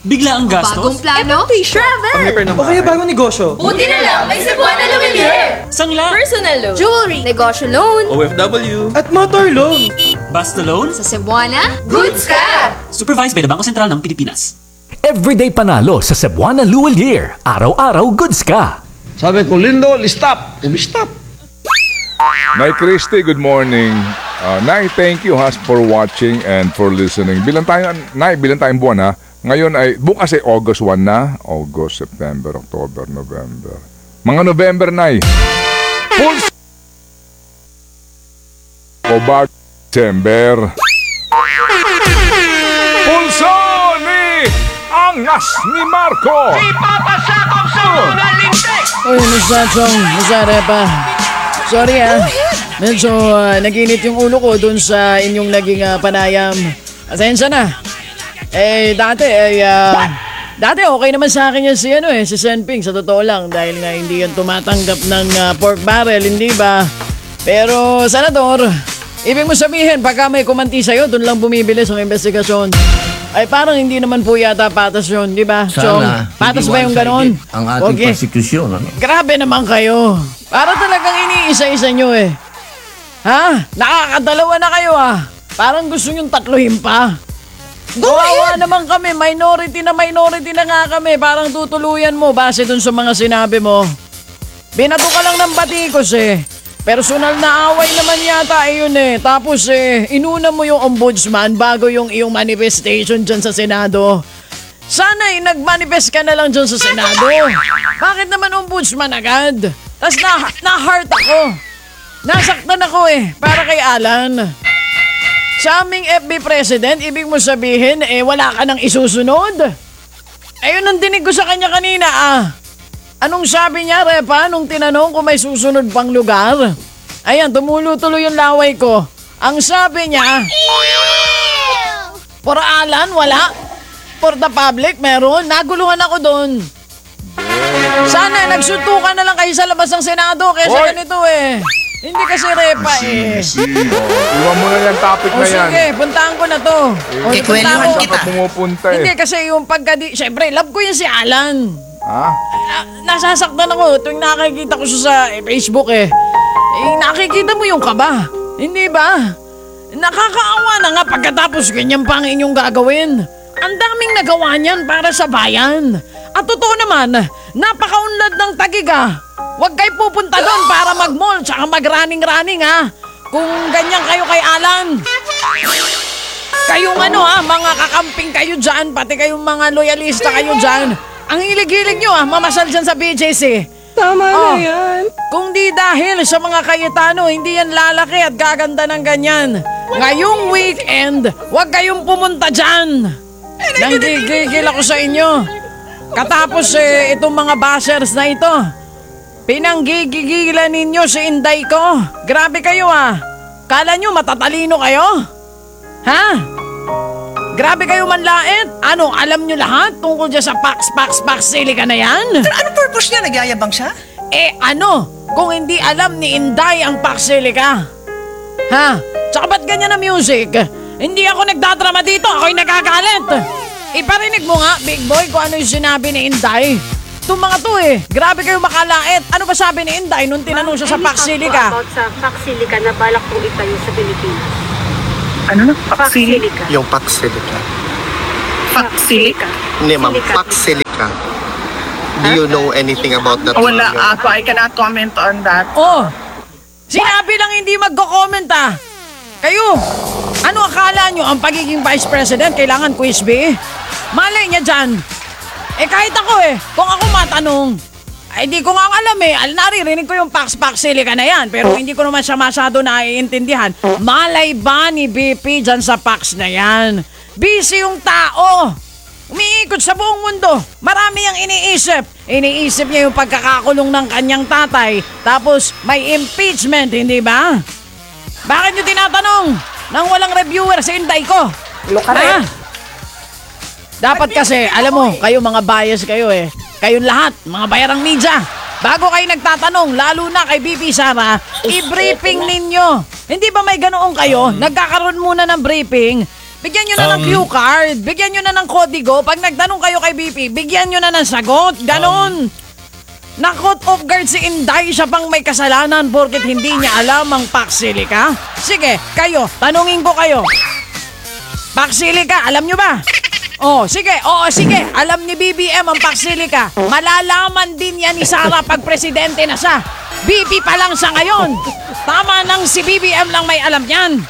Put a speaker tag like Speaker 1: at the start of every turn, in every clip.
Speaker 1: Bigla ang gastos?
Speaker 2: Bagong plano? Travel!
Speaker 3: O kaya bagong negosyo?
Speaker 2: Buti na lang, may Cebuana Lumiere!
Speaker 1: Sangla?
Speaker 2: Personal loan. Jewelry. Negosyo loan.
Speaker 3: OFW. At motor loan.
Speaker 1: Basta loan?
Speaker 2: Sa Cebuana, goods ka!
Speaker 1: Supervised by the Bangko Sentral ng Pilipinas.
Speaker 4: Everyday panalo sa Cebuana Luwalier. Araw-araw goods ka.
Speaker 5: Sabi ko, Lindo, stop. Stop.
Speaker 6: Nay Christy, good morning. Nay, thank you for watching and for listening. Bilang tayong buwan ha. Ngayon ay, bukas ay August 1 na. August, September, October, November. Mga November, Nay. Full o bag December. Pulso ni Angas ni Marco.
Speaker 5: Ipapasakop sa unang lintik.
Speaker 7: Uy, Mr. Chong, Mr. Repa. Sorry medyo naginit yung ulo ko dun sa inyong naging panayam. Pasensya na. Dati okay naman sa akin yan si Senping, sa totoo lang, dahil nga hindi yan tumatanggap ng pork barrel, hindi ba? Pero, Senador, ibig mo sabihin, pagka may kumanti sa'yo, dun lang bumibilis ang investigasyon. Ay parang hindi naman po yata patas yun, di ba?
Speaker 8: Sana.
Speaker 7: Patas ba yung ganon?
Speaker 8: Ang ating persecution, ano?
Speaker 7: Grabe naman kayo. Para talagang iniisa-isa nyo eh. Ha? Nakakadalawa na kayo Parang gusto nyong tatluhin pa. Kawawa naman kami, minority na nga kami. Parang tutuluyan mo base dun sa mga sinabi mo. Binato ka lang ng batikos Personal na away naman yata yun Tapos inuna mo yung ombudsman bago yung iyong manifestation dyan sa Senado. Sana nag-manifest ka na lang dyan sa Senado. Bakit naman ombudsman agad? Tapos na-heart ako. Nasaktan ako para kay Alan. Sa aming FB President, ibig mo sabihin, wala ka nang isusunod? Ayun ang dinig ko sa kanya kanina, Anong sabi niya, Repa, nung tinanong kung may susunod pang lugar? Ayan, tumulo-tuloy yung laway ko. Ang sabi niya, for Alan, wala. For the public, meron. Naguluhan ako doon. Sana, nagsuntukan na lang kayo sa labas ng Senado kaysa ganito Hindi kasi Repa
Speaker 6: Iwan mo na yung topic na yan.
Speaker 7: Sige, puntahan ko na to.
Speaker 8: Ikwentuhan kita.
Speaker 6: Pumupunta
Speaker 7: Hindi kasi yung Siyempre, love ko yun si Alan. Nasasaktan ako tuwing nakikita ko siya sa Facebook nakikita mo yung kaba. Hindi ba? Nakakaawa na nga pagkatapos ganyan pa ang inyong gagawin. Ang daming nagawa niyan para sa bayan. At totoo naman, napakaunlad ng Tagiga. Huwag kayo pupunta doon para mag-mall tsaka mag-running kung ganyan kayo kay Alan. Kayong mga kakamping kayo dyan, pati kayong mga loyalista kayo dyan. Ang hilig-hilig nyo mamasal dyan sa BJC.
Speaker 2: Tama na yan.
Speaker 7: Kung di dahil sa mga Cayetano, hindi yan lalaki at gaganda ng ganyan. Ngayong weekend, huwag kayong pumunta dyan. Nanggigigil ako sa inyo. Katapos itong mga bashers na ito, pinanggigigilan ninyo si Inday ko. Grabe kayo Kala nyo matatalino kayo? Ha? Grabe kayo manlait. Ano, alam nyo lahat tungkol dyan sa Pax Silica na yan?
Speaker 9: Pero anong purpose niya? Nagyayabang siya?
Speaker 7: Kung hindi alam ni Inday ang Pax Silica? Ha? Tsaka ba't ganyan na music? Hindi ako nagdadrama dito, ako'y nagagalit. Iparinig mo nga, big boy, kung ano yung sinabi ni Inday. Itong mga to grabe kayo makalait. Ano ba sabi ni Inday nung tinanong siya sa Pax Silica?
Speaker 10: About sa Pax Silica na balak pong itayo sa Pilipinas.
Speaker 9: Ano na?
Speaker 10: Pax Silica.
Speaker 11: Yung Pax Silica.
Speaker 10: Pax Silica.
Speaker 11: Hindi ma'am, Pax Silica. Do you know anything about that?
Speaker 9: Wala ako. I cannot comment on that.
Speaker 7: Sinabi lang hindi magko-comment Kayo, ano akala nyo ang pagiging Vice President kailangan quiz bee? Malay niya dyan. Kahit ako kung ako matanong, di ko nga alam naririnig ko yung Pax Silica na yan, pero hindi ko naman siya masyado naiintindihan. Malay ba ni BP dyan sa Pax na yan? Busy yung tao. Umiikot sa buong mundo. Marami ang iniisip. Iniisip niya yung pagkakakulong ng kanyang tatay, tapos may impeachment, hindi ba? Bakit niyo tinatanong nang walang reviewer si Inday ko? Dapat kasi, alam mo, kayo mga bias kayo Kayong lahat, mga bayarang media. Bago kayo nagtatanong, lalo na kay BP Sara, i-briefing ninyo. Hindi ba may ganoon kayo? Nagkakaroon muna ng briefing Bigyan nyo na ng cue card. Bigyan nyo na ng kodigo. Pag nagtanong kayo kay BP, bigyan nyo na ng sagot. Ganon. Na-caught off guard si Inday, siya pang may kasalanan porket hindi niya alam ang Paksilika. Sige, kayo, tanungin ko kayo. Paksilika, alam nyo ba? Oh, sige, alam ni BBM ang Paksilika. Malalaman din yan ni Sara pag presidente na siya. BP pa lang siya ngayon. Tama nang si BBM lang may alam yan.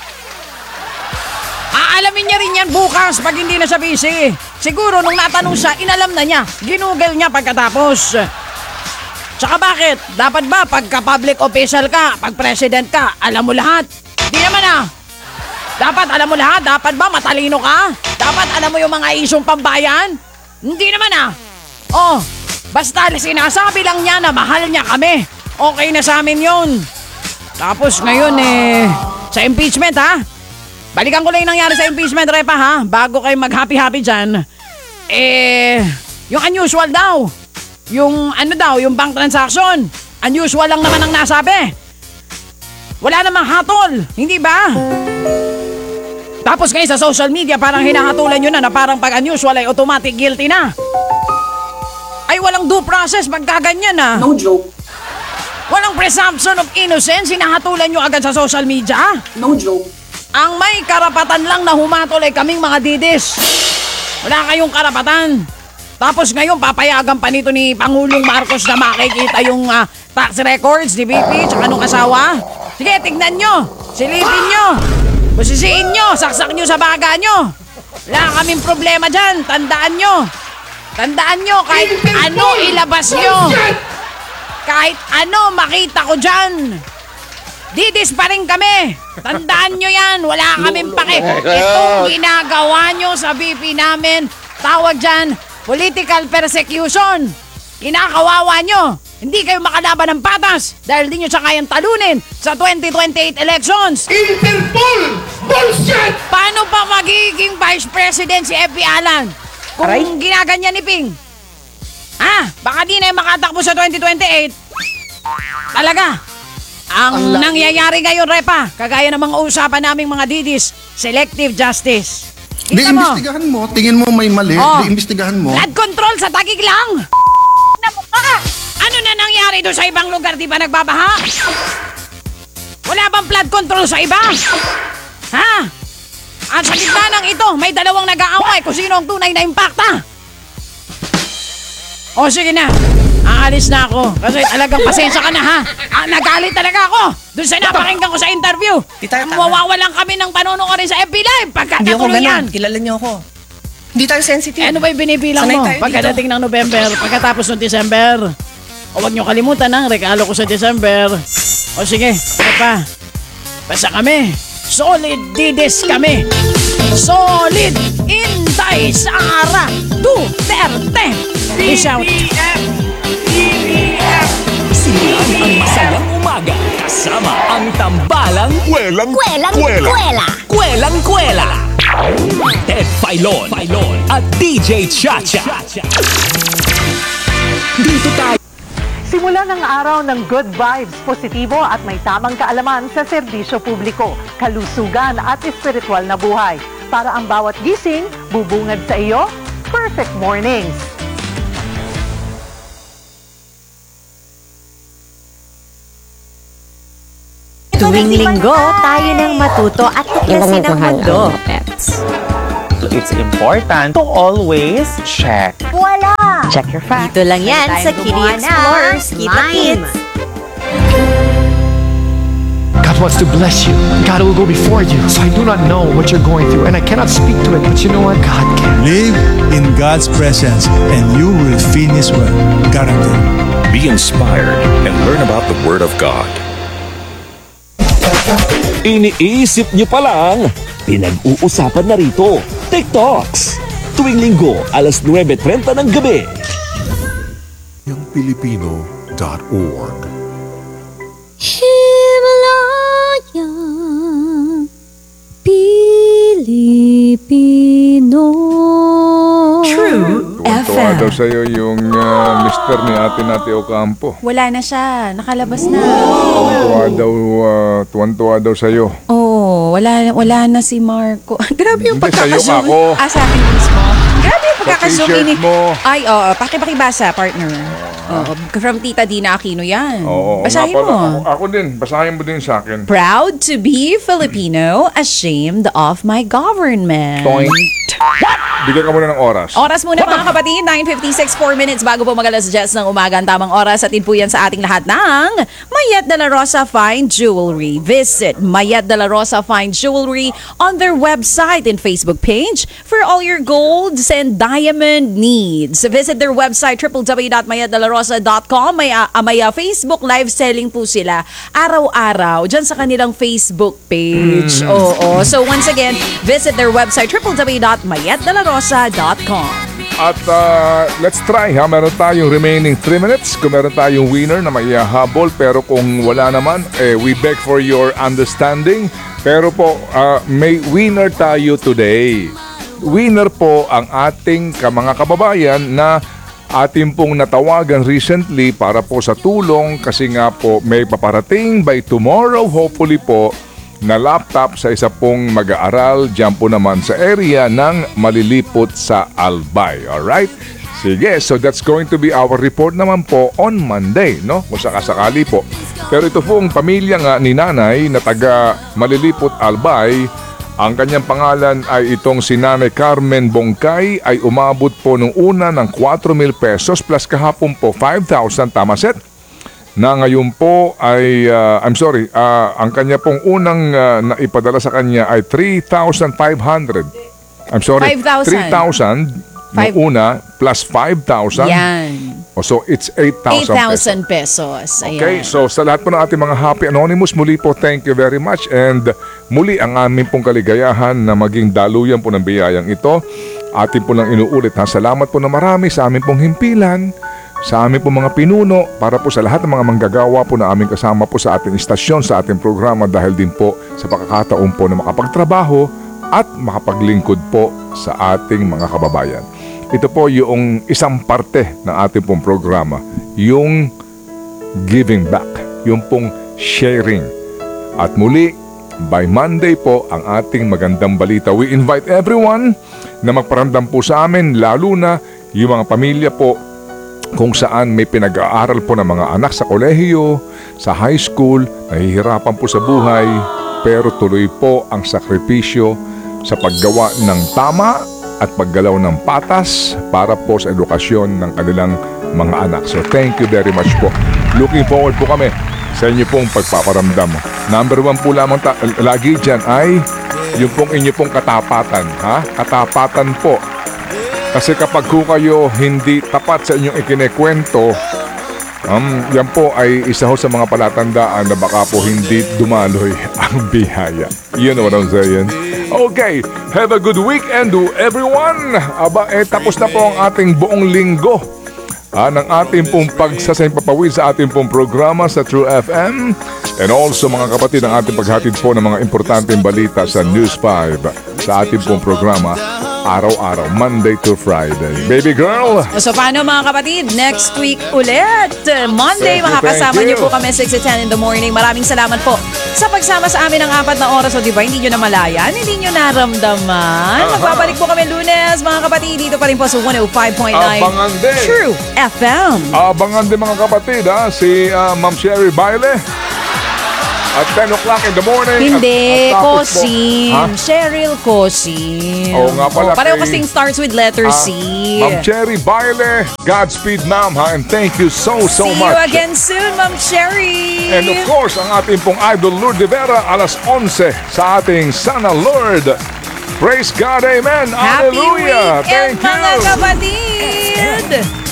Speaker 7: Aalamin niya rin yan bukas pag hindi na siya busy. Siguro nung natanong siya, inalam na niya. Ginugel niya pagkatapos. Tsaka bakit? Dapat ba pagka public official ka, pag president ka, alam mo lahat? Di naman Dapat alam mo lahat? Dapat ba matalino ka? Dapat alam mo yung mga isyong pambayan? Hindi naman Oh, basta sinasabi lang niya na mahal niya kami. Okay na sa amin yun. Tapos ngayon sa impeachment balikan ko lang yung nangyari sa impeachment, Repa bago kayo mag-happy-happy dyan. Yung unusual daw. Yung yung bank transaction. Unusual lang naman ang nasabi. Wala namang hatol, hindi ba? Tapos ngayon sa social media parang hinahatulan nyo na parang pag unusual ay automatic guilty na. Ay walang due process pagkaganyan
Speaker 9: No joke.
Speaker 7: Walang presumption of innocence, hinahatulan nyo agad sa social media.
Speaker 9: No joke.
Speaker 7: Ang may karapatan lang na humatol ay kaming mga didis. Wala kayong karapatan. Tapos ngayon papayagan pa nito ni Pangulong Marcos na makikita yung tax records ni BP tsaka nung asawa. Sige, tignan nyo. Silipin nyo. Busisiin nyo. Saksak nyo sa baga nyo. Wala kaming problema dyan. Tandaan nyo. Tandaan nyo kahit ano ilabas nyo. Kahit ano makita ko dyan. Didis pa rin kami. Tandaan nyo yan. Wala kaming pake. Itong ginagawa nyo sa BP namin, tawag dyan, political persecution. Kinakawawa nyo. Hindi kayo makalaban ng patas dahil di nyo siya kayang talunin sa 2028 elections.
Speaker 5: Interpol! Bullshit!
Speaker 7: Paano pa magiging Vice President si F.B. Alan kung ginaganyan ni Ping? Baka di na yung makatakbo sa 2028. Talaga. Ang nangyayari ngayon, Repa, kagaya ng mga usapan naming mga didis, selective justice. Kita mo?
Speaker 11: Iimbestigahan mo, tingin mo may mali, iimbestigahan mo.
Speaker 7: Flood control sa Taguig lang! Ano na nangyari doon sa ibang lugar, di ba nagbabaha? Wala bang flood control sa iba? At sa gitna ng ito, may dalawang nag-aaway kung sino ang tunay na impacta. O sige na, aalis na ako. Kasi talagang pasensya ka na nagalit talaga ako doon sa napakinggan ko sa interview. Mawawalan kami ng panonood sa FB Live pagkakatuloy yan.
Speaker 9: Kilala niyo ako. Hindi tayo sensitive.
Speaker 7: Ano ba yung binibilang mo pagkadating ng November, pagkatapos ng December? O wag nyo kalimutan ang regalo ko sa December. O sige, pa. Basta kami. Solid didis kami. Solid Inday Sara Duterte. Peace out.
Speaker 4: Simulan ang masayang umaga kasama ang tambalang Kwelang-kwela Ted Filon at DJ Chacha. Dito tayo.
Speaker 12: Simula ng araw ng good vibes, positibo at may tamang kaalaman sa serbisyo publiko, kalusugan at espiritual na buhay. Para ang bawat gising, bubungad sa iyo, perfect mornings.
Speaker 13: Tuwing linggo, tayo nang matuto at tuklasin ang mundo.
Speaker 14: It's important to always check.
Speaker 13: Wala!
Speaker 12: Check your facts.
Speaker 13: Dito lang yan sa Kitty Explorers. Keep the kids!
Speaker 15: God wants to bless you. God will go before you. So I do not know what you're going through, and I cannot speak to it, but you know what? God can.
Speaker 16: Live in God's presence, and you will finish well. Guaranteed.
Speaker 17: Be inspired and learn about the Word of God.
Speaker 4: Iniisip niyo pa lang, pinag-uusapan na rito, TikToks. Tuwing linggo, alas 9:30 ng gabi.
Speaker 18: YoungFilipino.org.
Speaker 19: Himalaya Pilipino
Speaker 2: True
Speaker 6: Tuwa daw sa'yo yung mister ni Ate Ocampo.
Speaker 2: Wala na siya. Nakalabas na.
Speaker 6: Tuwan-tuwa daw sa'yo.
Speaker 2: Oo.
Speaker 20: wala na si Marco. Grabe yung
Speaker 6: Hindi, sa'yo
Speaker 20: pagkakazoom.
Speaker 6: ako.
Speaker 20: Sa akin mismo. Grabe yung pagkakazoom
Speaker 6: t-shirt
Speaker 20: ini.
Speaker 6: mo.
Speaker 20: Ay, oo. Pakibasa, partner. From Tita Dina Aquino yan.
Speaker 6: Oo,
Speaker 20: Basahin
Speaker 6: nga pala.
Speaker 20: mo.
Speaker 6: Ako din, basahin mo din sa akin.
Speaker 20: Proud to be Filipino, ashamed of my government.
Speaker 6: Toink. Bigyan ka muna ng oras.
Speaker 20: Oras muna mga kapatid, 9:56, 4 minutes bago po mag-alas 10 ng umaga. Ang tamang oras, atid po yan sa ating lahat ng Mayet de la Rosa Fine Jewelry. Visit Mayet de la Rosa Fine Jewelry on their website and Facebook page for all your golds and diamond needs. Visit their website www.mayetdelarosa.com. May Facebook live selling po sila araw-araw dyan sa kanilang Facebook page. Oo. So once again, visit their website www.mayetdelarosa.com.
Speaker 6: At let's try ha. Meron tayong remaining 3 minutes. Kung meron tayong winner na maihahabol, pero kung wala naman, we beg for your understanding. Pero po, may winner tayo today. Winner po ang ating mga kababayan na ating pong natawagan recently para po sa tulong kasi nga po may paparating by tomorrow, hopefully po, na laptop sa isa pong mag-aaral dyan po naman sa area ng Malilipot sa Albay. Alright? Sige, so that's going to be our report naman po on Monday, no? Kung sakasakali po. Pero ito pong pamilya nga ni Nanay na taga Malilipot Albay, ang kanyang pangalan ay itong si Nanay Carmen Bongkay, ay umabot po nung una ng 4,000 pesos plus kahapon po 5,000, tama set? Na ngayon po ay, ang kanya pong unang naipadala sa kanya ay 3,500. I'm sorry, 3,000 nung una plus 5,000.
Speaker 20: Yan.
Speaker 6: So it's 8,000
Speaker 20: pesos. Ayan.
Speaker 6: Okay, so sa lahat po ng ating mga Happy Anonymous, muli po thank you very much and muli ang aming pong kaligayahan na maging daluyan po ng biyayang ito. Atin po lang inuulit ha. Salamat po na marami sa aming pong himpilan, sa aming po mga pinuno, para po sa lahat ng mga manggagawa po na aming kasama po sa ating istasyon, sa ating programa dahil din po sa pagkakataon po na makapagtrabaho at makapaglingkod po sa ating mga kababayan. Ito po yung isang parte ng ating pong programa, yung giving back, yung pong sharing. At muli, by Monday po ang ating magandang balita. We invite everyone na magparamdam po sa amin, lalo na yung mga pamilya po kung saan may pinag-aaral po ng mga anak sa kolehiyo, sa high school, nahihirapan po sa buhay, pero tuloy po ang sakripisyo sa paggawa ng tama at paggalaw ng patas para po sa edukasyon ng kanilang mga anak. So thank you very much po. Looking forward po kami sa inyo pong pagpaparamdam. Number 1 po lamang lagi dyan ay yung pong inyo pong katapatan. Ha? Katapatan po. Kasi kapag kayo hindi tapat sa inyong ikinekwento, yan po ay isa ho sa mga palatandaan na baka po hindi dumaloy ang bihaya. You know what I'm saying? Okay, have a good weekend to everyone. Tapos na po ang ating buong linggo ng ating pong pagsasayang-papawid sa ating pong programa sa True FM. And also mga kapatid, ang ating paghatid po ng mga importanteng balita sa News 5 sa ating pong programa araw-araw, Monday to Friday. Baby girl!
Speaker 20: So paano mga kapatid? Next week ulit. Monday, makakasama niyo po kami 6 to 10 in the morning. Maraming salamat po sa pagsama sa amin ng 4 na oras. O diba, hindi nyo na malayan, hindi nyo naramdaman. Magbabalik po kami Lunes, mga kapatid. Dito pa rin po sa 105.9 True FM.
Speaker 6: Abangan din mga kapatid si Ma'am Sherry Baile. At 10 o'clock in the morning.
Speaker 20: Hindi, Kosim. Cheryl Kosim.
Speaker 6: Oo nga pala.
Speaker 20: Pareho kasing starts with letter C.
Speaker 6: Ma'am Cherry Baile, Godspeed ma'am ha, and thank you so much.
Speaker 20: See you again soon, Ma'am Cherry.
Speaker 6: And of course, ang ating pong idol Lourdes Vera alas 11 sa ating Sana Lord. Praise God, amen.
Speaker 20: Happy
Speaker 6: Hallelujah.
Speaker 20: weekend,
Speaker 6: Thank you.
Speaker 20: mga kapatid.